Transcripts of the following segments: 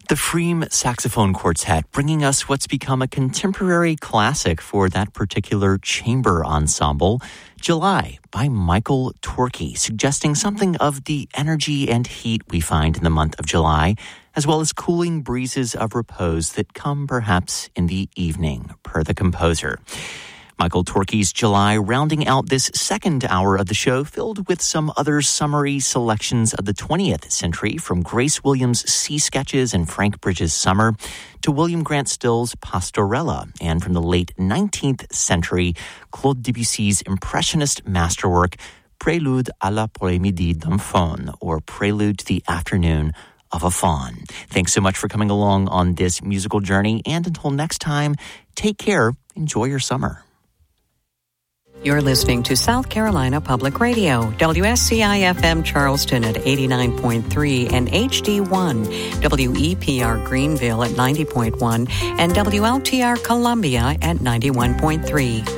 The Freem Saxophone Quartet bringing us what's become a contemporary classic for that particular chamber ensemble, July by Michael Torkey, suggesting something of the energy and heat we find in the month of July, as well as cooling breezes of repose that come perhaps in the evening, per the composer. Michael Torkey's July rounding out this second hour of the show, filled with some other summary selections of the 20th century, from Grace Williams' Sea Sketches and Frank Bridges' Summer to William Grant Still's Pastorella, and from the late 19th century, Claude Debussy's impressionist masterwork, Prélude à l'après-midi d'un faune, or Prelude to the Afternoon of a Faun. Thanks so much for coming along on this musical journey, and until next time, take care, enjoy your summer. You're listening to South Carolina Public Radio, WSCI-FM Charleston at 89.3 and HD1, WEPR Greenville at 90.1, and WLTR Columbia at 91.3.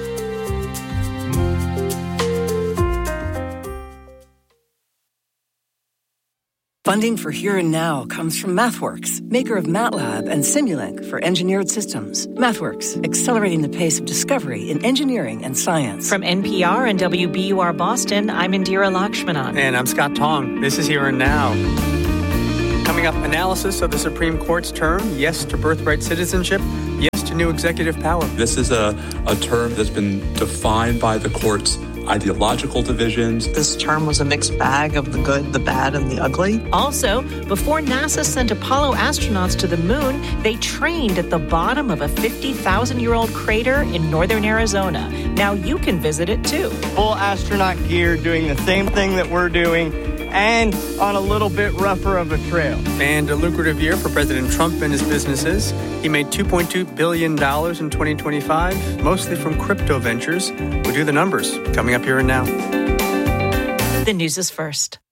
Funding for Here and Now comes from MathWorks, maker of MATLAB and Simulink for engineered systems. MathWorks, accelerating the pace of discovery in engineering and science. From NPR and WBUR Boston, I'm Indira Lakshmanan. And I'm Scott Tong. This is Here and Now. Coming up, analysis of the Supreme Court's term, yes to birthright citizenship, yes to new executive power. This is a term that's been defined by the court's ideological divisions. This term was a mixed bag of the good, the bad, and the ugly. Also, before NASA sent Apollo astronauts to the moon, they trained at the bottom of a 50,000-year-old crater in northern Arizona. Now you can visit it too. Full astronaut gear, doing the same thing that we're doing, and on a little bit rougher of a trail. And a lucrative year for President Trump and his businesses. He made $2.2 billion in 2025, mostly from crypto ventures. We'll do the numbers coming up Here and Now. The news is first.